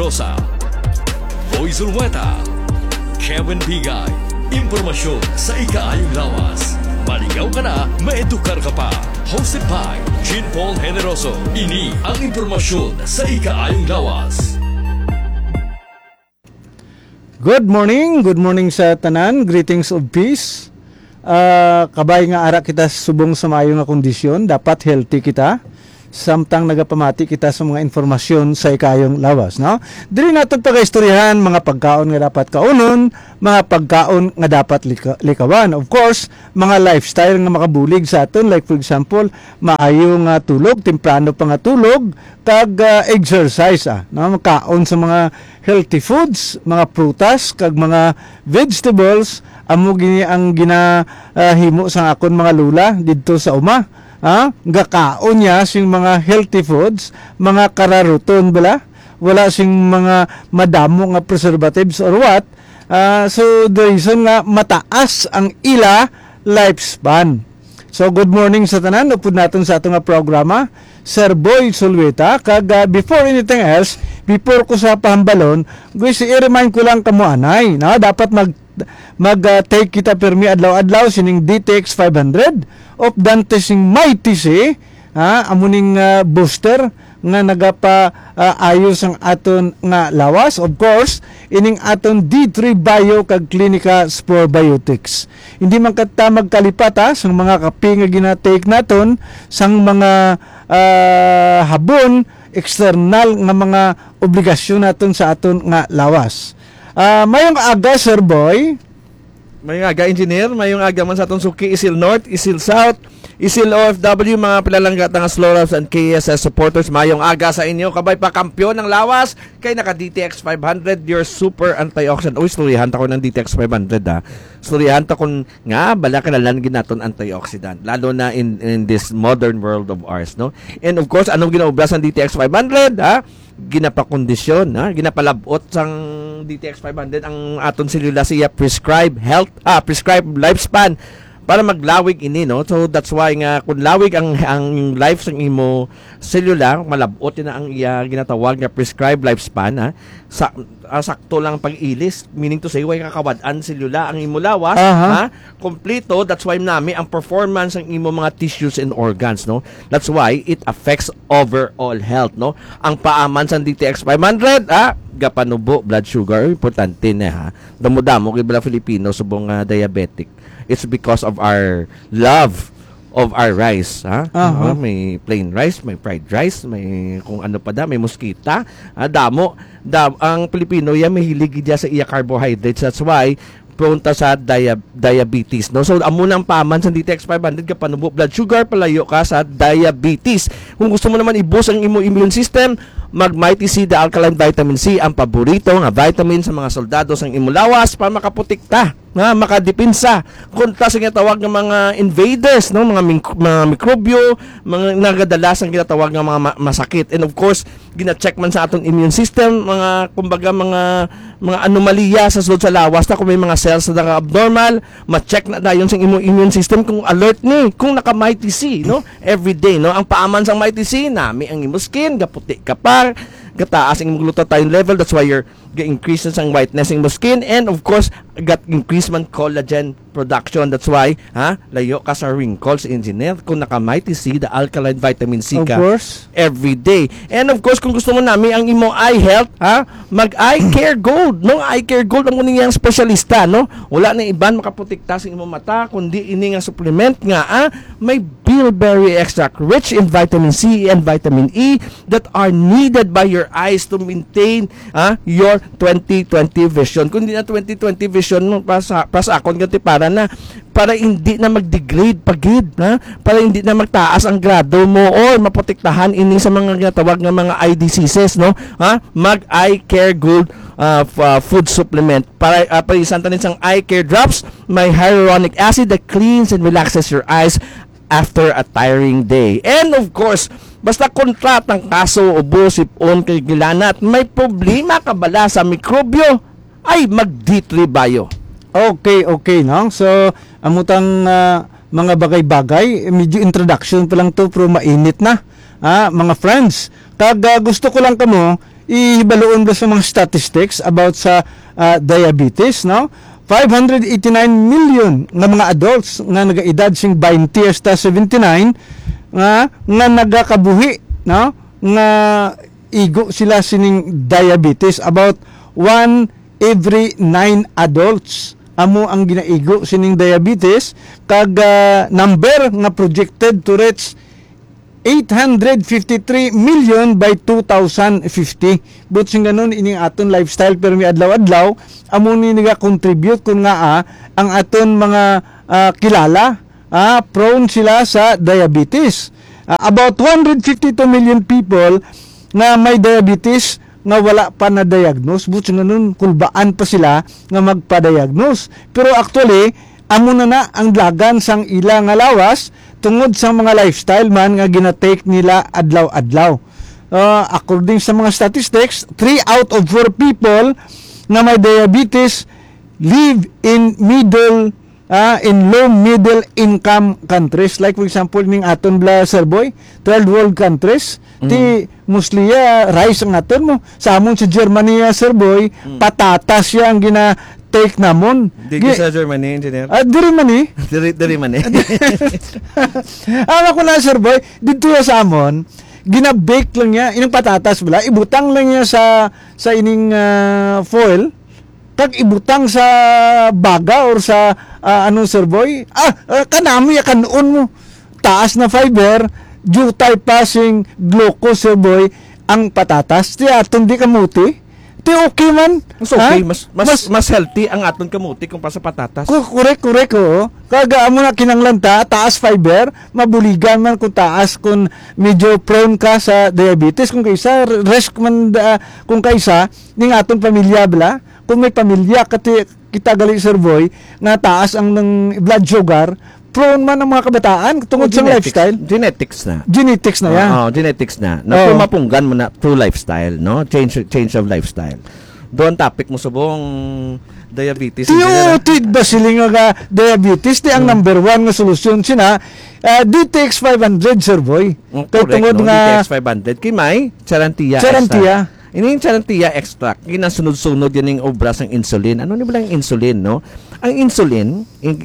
Rosa, Boy Zulweta, Kevin Bigay. Impormasyon sa ikaayong lawas. Maligaw ka na, maedukar ka pa. Hosted by Jean Paul Generoso. Ini ang impormasyon sa ikaayong lawas. Good morning sa tanan. Greetings of peace. Kabay nga ara kita subong sa maayong nga kondisyon, dapat healthy kita. Samtang nagapamati kita sa mga informasyon sa ikayong lawas, no? Dili natin pag-istoryahan mga pagkaon nga dapat kaunon, mga pagkaon nga dapat likawan. Of course, mga lifestyle nga makabulig sa aton, like for example, maayo nga tulog, temprano pa nga tulog, kag exercise, no? Makaon sa mga healthy foods, mga prutas, kag mga vegetables, amo gini ang ginahimo sa akon mga lula didto sa uma. Gakaon niya sing mga healthy foods, mga kararuton bala, wala sing mga madamo nga preservatives or what. So the reason nga mataas ang ila lifespan. So good morning sa tanan, upod natin sa atong programa, Sir Boy Zulweta. Kag before anything else, before ko sa pahambalon, guys, i-remind ko lang kamo anay, no? Dapat mag-take kita permi adlaw-adlaw sining DTX 500 of Dante sing mighty si amuning booster nga nagapa ayos ang aton nga lawas. Of course, ining aton D3 Bio kag Clinica Spore Biotics. Hindi man kata magkalipat sa mga kape nga gina-take naton sang mga habon external nga mga obligasyon naton sa aton nga lawas. Mayong aga, Sir Boy. Mayong aga, engineer. Mayong aga man sa atong suki, Isil North, Isil South, Isil OFW, mga pilalanggat ng Slorabs and KSS supporters. Mayong aga sa inyo. Kabay pa kampiyon ng lawas kay naka DTX 500, your super antioxidant. Uy, storyahan ta ko ng DTX 500 Storyahan ta ko nga, bala ka nalan ginaton antioxidant. Lalo na in this modern world of ours, no? And of course, anong ginaublas ng DTX 500, ginapakondisyon, ginapalabot sang DTX 500 ang aton selula siya prescribed lifespan para maglawig ini, no? So that's why nga kung lawig ang life sang imo selula, malabot na ang iya ginatawag nga prescribed lifespan, sakto lang pag-ilis, meaning to say way kakawad-an selula ang imo lawas, kompleto. That's why nami ang performance ng imo mga tissues and organs, no? That's why it affects overall health, no? Ang paaman sa DTX 500, gapanubo, blood sugar, importante na damo-damo kay bala Filipino subong diabetic. It's because of our love of our rice, may plain rice, may fried rice, may kung ano pa may mosquita, damo ang Pilipino yan mahilig dia sa iya carbohydrates. That's why prone ta sa diabetes, no? So amo nang paman sa DTX 500 ka panubo blood sugar, palayo ka sa diabetes. Kung gusto mo naman i-boost ang imo immune system, mag Mighty C, the alkaline vitamin C, ang paborito nga vitamin sa mga soldado sang imo lawas para makaputik ta, makadipinsa kontra sa ginatawag ng mga invaders, no? Mga mikrobyo, mga nagadalas ang ginatawag ng mga masakit. And of course, gina-check man sa atong immune system, mga kumbaga mga anomalya sa sulod sa lawas, na kung may mga cells na abnormal, ma-check na dayon sa imong immune system kung alert ni, kung naka Mighty C, no? Every day, no? Ang paaman sang Mighty C, nami ang imo skin, gaputi ka pa, gataas ang glutathione level. That's why you're increase ang whiteness ng skin, and of course got increase man collagen production. That's why layo ka sa wrinkles, engineer, kung naka Mighty C, the alkaline vitamin C ka every day. And of course, kung gusto mo nami ang imo eye health, mag eye care gold, no? Eye care gold ang uning yang specialista, no? Wala na iban makaprotekta sa imo mata kundi ini nga supplement nga may bilberry extract rich in vitamin C and vitamin E that are needed by your eyes to maintain your 20/20 vision. Kung di na 20/20 vision mo para sa akon ganti para hindi na mag-degrade pagid, para hindi na magtaas ang grado mo or maprotektahan ini sa mga ginatawag nga mga eye diseases, no? Mag eye care gold food supplement para parisan tanin sang eye care drops, may hyaluronic acid that cleans and relaxes your eyes after a tiring day. And of course, basta kontratang kaso, ubo, sipon, kagilana at may problema ka bala sa mikrobyo, ay mag D3 Bio. Okay, no? So, amutang mga bagay-bagay, medyo introduction pa lang to, pero mainit na. Mga friends, kag gusto ko lang kamo ihibaloon ba sa mga statistics about sa diabetes, no? 589 million nga mga adults nga nagaedad sing 20 hasta 79 nga nagakabuhi, no? Nga igo sila sining diabetes. About 1 every 9 adults amo ang ginaigo sining diabetes, kag number nga projected to reach 853 million by 2050. But sing ganon ining aton lifestyle pero mi adlaw-adlaw amo ni naga-contribute kun nga ang aton mga kilala prone sila sa diabetes. About 152 million people nga may diabetes nga wala pa na diagnose, but sing ganon kulbaan pa sila nga magpa-diagnose. Pero actually amo na ang dagan sang ila nga lawas tungod sa mga lifestyle man nga ginatake nila adlaw-adlaw. According sa mga statistics, 3 out of 4 people na may diabetes live in low middle income countries. Like for example ning aton bla Sir-Boy, third world countries. Ti mostly rice ang aton mo. Sa amon sa Germany Sir-Boy, patatas siya ang take namon. Dito sa Germany, engineer? Diri man eh. Diri man eh. Ang ako na, Sir Boy, dito sa amon, ginabake lang niya, ining patatas bala, ibutang lang niya sa ining foil, kag ibutang sa baga or sa Sir Boy, kanami, kanuon mo, taas na fiber, jutay passing glucose, Sir Boy, ang patatas, tiya, tundi kamuti, Ti okay man. Mas okay, mas healthy ang aton kamuti kung pa sa patatas. Correct oo. Kaga amo na kinanglanta, taas fiber, mabuligan man kung taas kung medyo prone ka sa diabetes, kung kaysa risk man kung kaysa ning aton pamilya bla, kung may pamilya kita gali Sir Boy nga taas ang ng blood sugar, prone man ang mga kabataan tungod sa lifestyle. Genetics na yan. Genetics na. Napumapunggan mo na through lifestyle, no? Change of lifestyle. Doon topic mo subong diabetes. Tid ba siling nga diabetes? Di ang number 1 nga solusyon sina DTX 500, Sir Boy. Correct, no? DTX 500. Kimay, Charantia. Ini yung Charantia extract, ginasunod-sunod yan yung obras ng insulin. Ano ni ba lang insulin, no? Ang insulin,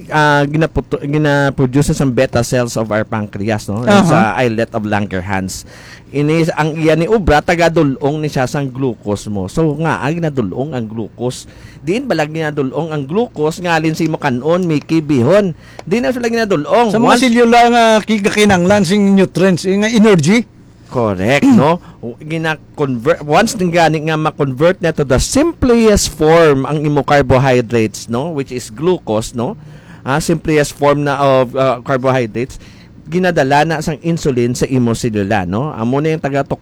ginaproduce sa beta cells of our pancreas, no? Sa islet of Langerhans. Ang iyan ni obra, taga-dulong ni siya sang glucose mo. So nga, ginadulong ang glucose. Diin balag ginadulong ang glucose, ngalin si mo kanon, may kibihon. Diin na sila ginadulong. Sa mga selula nga kikakinanglan sing nutrients, nga energy. Correct, no? Gina-convert once ning gani nga ma-convert na to the simplest form ang imo carbohydrates, no, which is glucose, no? Simplest form na of carbohydrates, ginadala na sang insulin sa imo selula, no? Amo na yung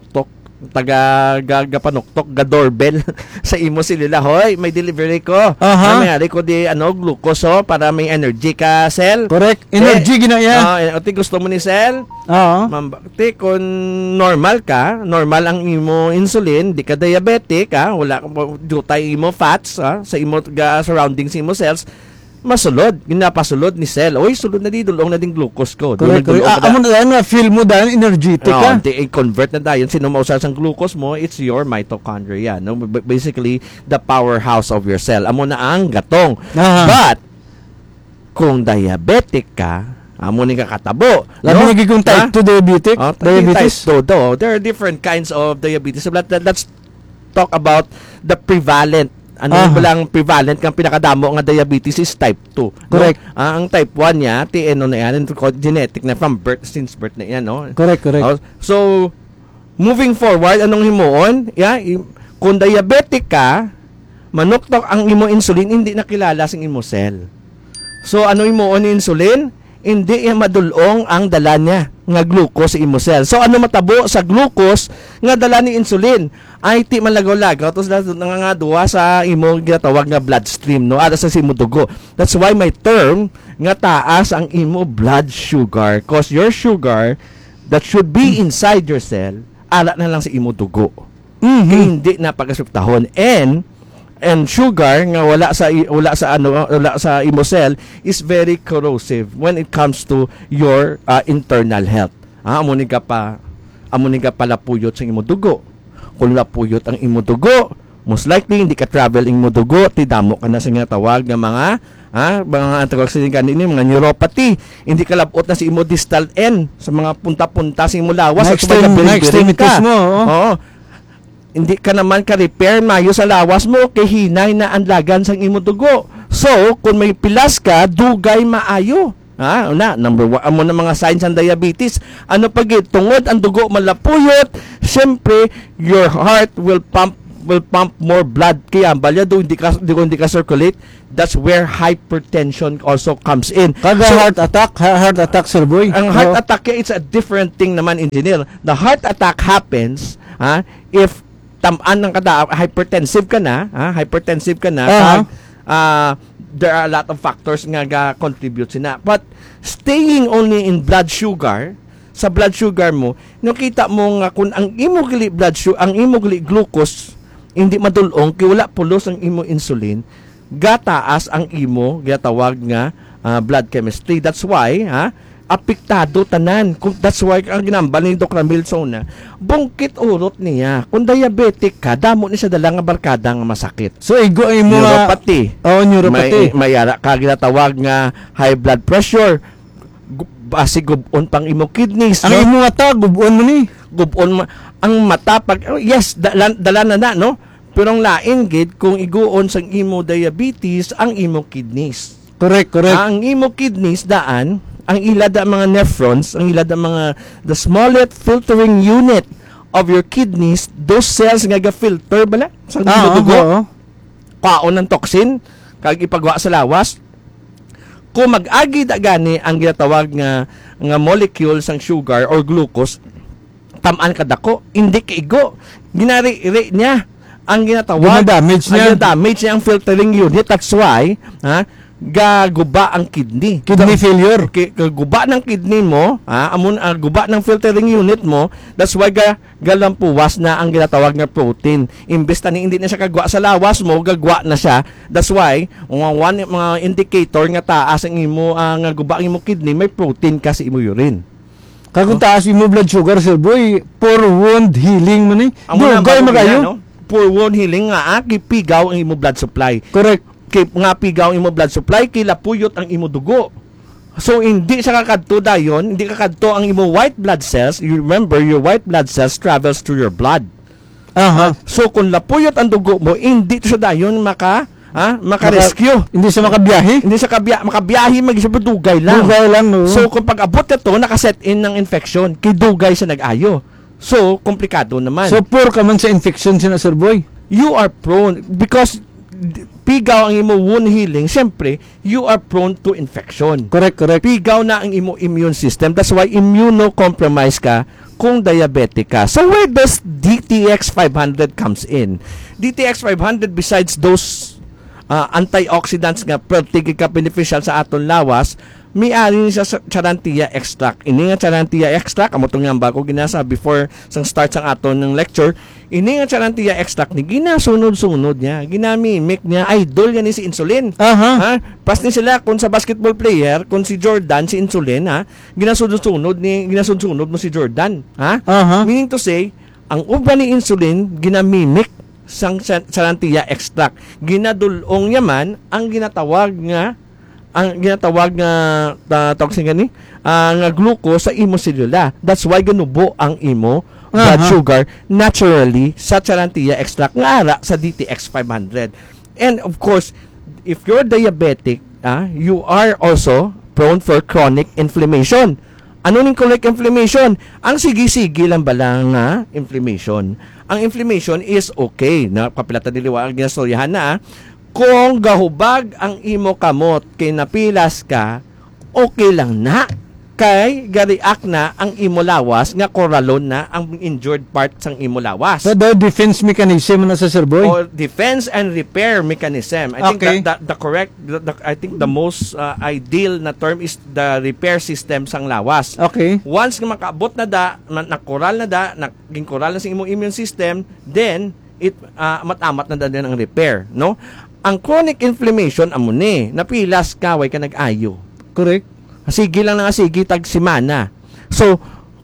taga-gapanuktok, ga-doorbell sa imo selula. Hoy, may delivery ko. May ko di glucose para may energy ka, cell. Correct. Energy ginaya. Ati gusto mo ni cell? Ti kung normal ang imo insulin, di ka diabetic, wala jutay imo fats, sa imo surroundings imo cells, masulod, ginapasulod ni cell. Oy, sulod na di, dulong na din glucose ko. Correct. Amo na dahil nga, feel mo dahil energetic ka. Convert na dahil. Sino mausal sa glucose mo, it's your mitochondria. No? Basically, the powerhouse of your cell. Amo na ang gatong. But, kung diabetic ka, amo ni kakatabo. Lalo nagiging type 2 diabetic. Diabetes. Type 2, there are different kinds of diabetes. Let's talk about the prevalent. Ano lang prevalent kang pinakadamo nga diabetes is type 2. Correct. No? Ang type 1 niya, na yan, genetic na from birth, since birth na yan, no? Correct. So, moving forward, anong himuon? Kung diabetic ka, manuktok ang imo insulin, hindi nakilala sing imo cell. So, ano himuon ni insulin? Hindi madulong ang dala niya nga glucose sa imo cell. So ano matabo sa glucose nga dala ni insulin? Ay ti malagaw-lagaw tapos nangangaduwa sa imo ginatawag nga bloodstream, no? Ada sa imo dugo. That's why may term nga taas ang imo blood sugar, cause your sugar that should be inside your cell ala na lang sa imo dugo. Hindi na pagasultahon and sugar nga wala sa imo cell is very corrosive when it comes to your internal health. Amo ni ka palapuyot sa imo dugo. kung lapuyot ang imo dugo, most likely hindi ka travel ing mo dugo, tidamo ka na sa nga tawag nga mga tawag sa kanini mga neuropathy, hindi ka labot na sa imo distal end sa mga punta-punta sa imo lawas at extremities mo. Oo. Hindi ka naman ka-repair mayo sa lawas mo kay hinay na anlagan sang imo dugo. So, kung may pilas ka, dugay maayo. Number 1 amo na mga signs ng diabetes. Ano pagit tungod ang dugo malapuyot, syempre your heart will pump more blood kaya balyado hindi ka circulate. That's where hypertension also comes in. Heart attack sir boy. Ang heart attack it's a different thing naman, engineer. The heart attack happens if tamaan ng kada hypertensive ka na, there are a lot of factors nga contribute sina. But staying only in blood sugar, sa blood sugar mo, nakita mo nga kung ang imo gili blood sugar, ang imo gili glucose hindi madulong kay wala pulos ang imo insulin, gataas ang imo gatawag nga blood chemistry. That's why apektado tanan. That's why ang ginambal ni Dr. Milson na bungkit urot niya. Kung diabetic ka, damo ni siya dala nga barkada nga masakit. So igo ay mo neuropathy. Neuropathy. May yara ka ginatawag nga high blood pressure. Basi gubon pang imo kidneys. Ang imo mata gubon mo ni. Gubon ang mata pag yes dala na no. Pero ang lain gid kung iguon sang imo diabetes ang imo kidneys. Correct. Ang imo kidneys daan ang ilada mga nephrons, ang ilada mga the smallest filtering unit of your kidneys, those cells nga ga-filter bala sa dugo. Kaon ng toxin kag ipagwa sa lawas. Kung mag-agi gani ang ginatawag nga molecule sang sugar or glucose, tamaan kadako, hindi kaigo. Ginari niya ang ginatawag damage niya ang filtering unit. That's why gaguba ang kidney failure. Guba ng kidney mo, guba ng filtering unit mo. That's why galampuwas na ang ginatawag nga protein. Imbes na hindi na siya kagwa sa lawas mo, gagwa na siya. That's why mga indicator nga taas ang imo nga guba ang imo kidney, may protein ka sa imo urine. Kung taas imo blood sugar sir boy, for wound healing man ni. Dugay magayo. For wound healing nga kipigaw ang imo blood supply. Correct. Nga pigaw ang imo blood supply, kilapuyot ang imo dugo. So hindi siya kakadto dayon, hindi kakadto ang imo white blood cells. You remember, your white blood cells travels through your blood. So kung lapuyot ang dugo mo, hindi siya dayon maka-rescue. Hindi siya makabiyahe. Hindi siya makabiyahe, dugay lang. No? So kung pag-abot ito, nakaset in ng infection, kidugay siya nag-ayo. So komplikado naman. So poor ka man sa infection sina sir boy. You are prone because pigaw ang imo wound healing, syempre, you are prone to infection. Correct. Pigaw na ang imo immune system. That's why immunocompromised ka kung diabetic ka. So where does DTX 500 comes in? DTX 500 besides those antioxidants nga pertig ka beneficial sa aton lawas, may-ari niya sa Charantia extract. Ini nga Charantia extract, amo tong nga bago ginasa before sang start sang aton ng lecture. Ini nga Charantia extract ni ginasunod-sunod niya, ginamimik niya, idol yan ni si insulin. Pas ni sila kung sa basketball player, kung si Jordan si insulin, ginasunod-sunod mo si Jordan, Meaning to say, ang uban ni insulin ginamimik sang Charantia extract. Ginadulong yaman ang ginatawag nga toxin gani nga glucose sa imo selula. That's why ganubo ang imo blood sugar naturally sa Charantia extract nga ara sa DTX 500. And of course, if you're diabetic, you are also prone for chronic inflammation. Ano ning chronic inflammation? Ang sige-sige lang bala nga inflammation. Ang inflammation is okay na kapilatan niliwa ang ginastoryahan na kung gahubag ang imo kamot kay napilas ka, okay lang na. Kay gariak na ang imo lawas nga koralon na ang injured part sang imo lawas. So the defense mechanism na sa sir boy. Or defense and repair mechanism. I think the correct I think the most ideal na term is the repair system sang lawas. Okay. Once nga makaabot na nakoral na naging koral na sa imo immune system, then it matamat na din ang repair, no? Ang chronic inflammation amo ni napilas ka way ka nag-ayo. Correct. Sige lang nga sige tag semana. So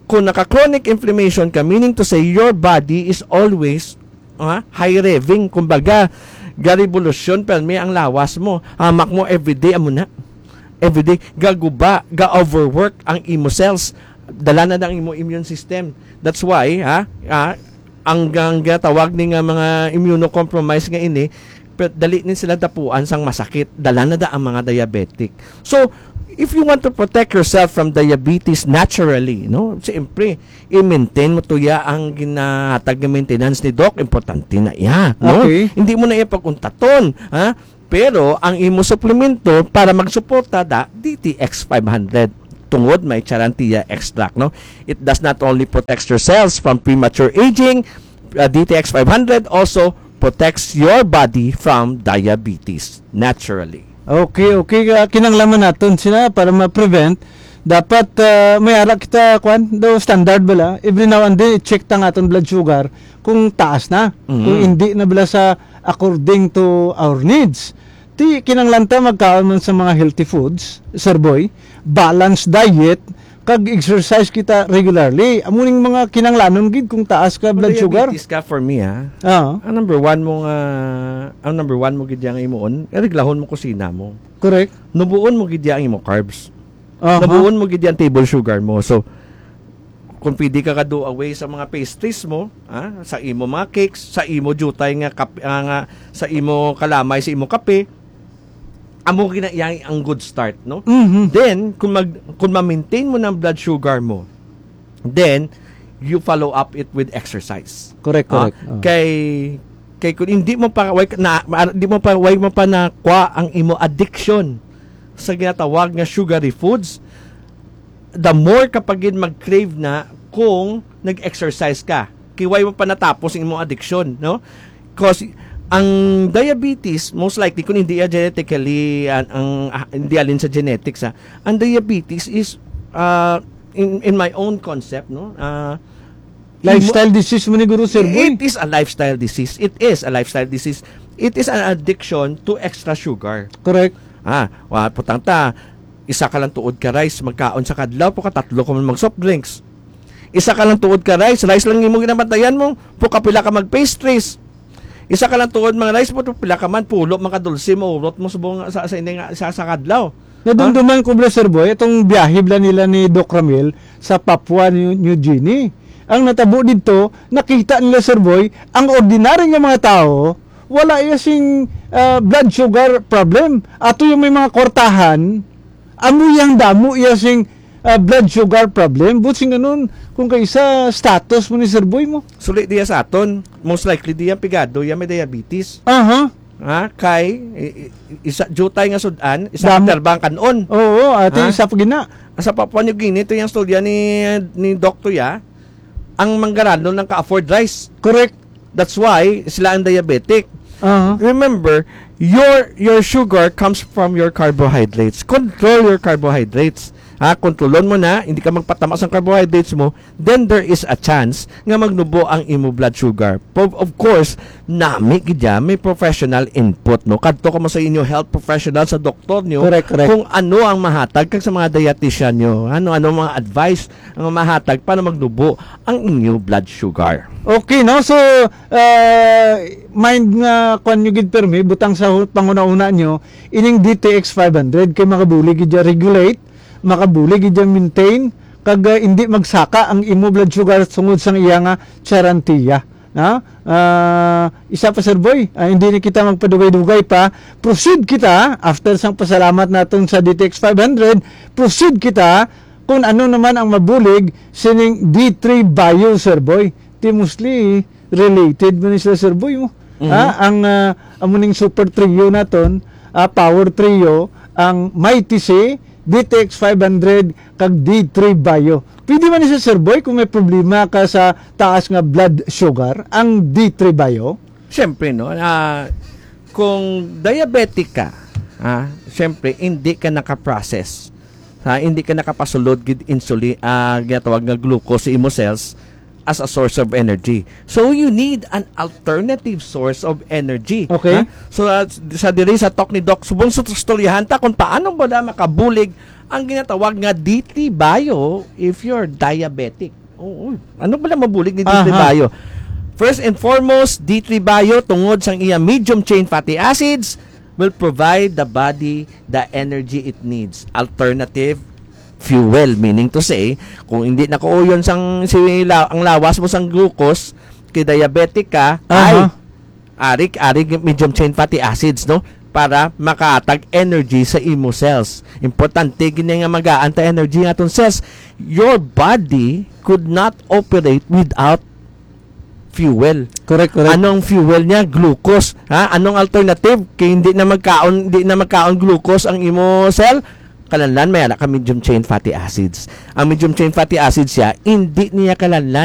kung naka-chronic inflammation ka, meaning to say, your body is always high-revving. Kumbaga, ga-revolusyon, pero may ang lawas mo. Hamak mo everyday, amo na. Everyday, gaguba, ga-overwork ang imo cells. Dala na ng imo immune system. That's why, ang tawag ni nga mga immunocompromised nga ini, dali ni sila dapuan sang masakit. Dala na da ang mga diabetic. So, if you want to protect yourself from diabetes naturally, no? Siyempre, i-maintain mo tuya ang ginahatag na maintenance ni Doc. Importante na iya, no? Okay. Hindi mo na ipag-untaton, ha? Pero, ang imo suplemento para magsuporta da, DTX 500. Tungod may Charantia extract, no? It does not only protect your cells from premature aging, DTX 500 also protects your body from diabetes naturally. Okay. Kinanglaman natin sila para ma-prevent. Dapat may ara kita daw standard bala. Every now and then i-check tang aton blood sugar kung taas na, kung hindi na bala sa according to our needs. Ti kinanglanta magkaon man sa mga healthy foods, Sir Boy, balanced diet, kag exercise kita regularly. Amuning mga kinanglanon gid kung taas ka blood sugar. Diabetes ka for me, ha? Oo. Ang number one mo gid yang imuon, reglahon mo kusina mo. Correct. Nubuon mo gid yang imo carbs. Uh-huh. Nabuon mo gid yang table sugar mo. So kung pwede ka do away sa mga pastries mo, sa imo mga cakes, sa imo jutay nga sa imo kalamay, sa imo kape, amo ginayang ang good start, no? Mm-hmm. Then kung ma-maintain mo ng blood sugar mo, then you follow up it with exercise. Correct. Kay kung hindi mo pa nakuha ang imo addiction sa ginatawag nga sugary foods, the more kapag mag-crave na kung nag-exercise ka. Kiway mo pa natapos ang imong addiction, no? Because ang diabetes, most likely, kung hindi genetically, hindi alin sa genetics, ang diabetes is, in my own concept, no? Lifestyle disease mo ni Guru Sir Boy. It is a lifestyle disease. It is a lifestyle disease. It is an addiction to extra sugar. Correct. Putang ta, isa ka lang tuod ka rice, magkaon sa kadlaw, po ka tatlo ka man mag soft drinks. Isa ka lang tuod ka rice lang imo ginamatayan mo, po kapila ka mag pastries. Isa ka lang tuod mga rice mo, pila ka man, pulo, mga dulce mo, urot mo sa kadlaw. Nadumduman ko, Sir Boy, itong biyahe nila ni Doc Ramil sa Papua New Guinea. Ang natabo dito, nakita nila, Sir Boy, ang ordinary nga mga tao, wala sing blood sugar problem. Ato yung may mga kortahan, yang damo sing blood sugar problem. Butsing ganun, kung kaysa status mo ni Sir Boy mo. Sulit diya sa aton, most likely diya pigado, may diabetes. Kay isa jutay nga sudan, isa terbang kanon. Oo, ate isa pa gina. Sa Papua New Guinea, ito yung studya ni Dr. Ya, ang manggarano ng ka-afford rice. Correct. That's why sila ang diabetic. Remember, your sugar comes from your carbohydrates. Control your carbohydrates. Kontrolon mo na, hindi ka magpatama sa carbohydrates mo, then there is a chance nga magnubo ang imo blood sugar. Of course, may professional input, no? Kadto ka mo sa inyo health professional, sa doktor nyo, correct. Kung ano ang mahatag kag sa mga dietitian nyo, ano mga advice ang mahatag para magnubo ang inyo blood sugar. Okay, no? So, mind nga kung nyo gid permi, butang sa panguna-una nyo, ining DTX 500, kay makabuli gid regulate, makabuli gid maintain, kag hindi magsaka ang imo blood sugar sungod sang iya nga Charantia. Isa pa, Sir Boy, hindi ni kita magpadugay-dugay pa. Proceed kita, after sang pasalamat natin sa DTX 500, proceed kita kung ano naman ang mabulig sining D3 Bio, Sir Boy. Ti mostly related mo ni Sir Boy mo. Ang amuning super trio naton, power trio, ang Mighty C, DTX 500 kag D3 Bio. Pwede man ni Sir Boy kung may problema ka sa taas nga blood sugar, ang D3 Bio? Siyempre, no? Kung diabetic ka, siyempre, hindi ka nakaprocess. Hindi ka nakapasulod gid insulin, ginatawag nga glucose sa imo cells as a source of energy. So you need an alternative source of energy. Okay. So sa diri sa talk ni Doc, subong storyahan ta kung paano ba makabulig ang ginatawag nga DT Bio if you're diabetic. Oo. Ano pala mabulig ni D3 Aha. Bio? First and foremost, D3 Bio tungod sa iya medium chain fatty acids will provide the body the energy it needs. Alternative fuel, meaning to say, kung hindi nakauyon ang lawas mo sang glucose, kay diabetic ka, Aha. ay arik medium chain fatty acids, no? Para makaatag energy sa imo cells. Importante gini nga mag-aanta energy nga atong cells. Your body could not operate without fuel. Correct. Anong fuel niya? Glucose. Ha? Anong alternative? Kaya hindi na magkaon glucose ang imo cell. Kalanlan may anak ka medium chain fatty acids. Ang medium chain fatty acids siya, hindi niya kalanlan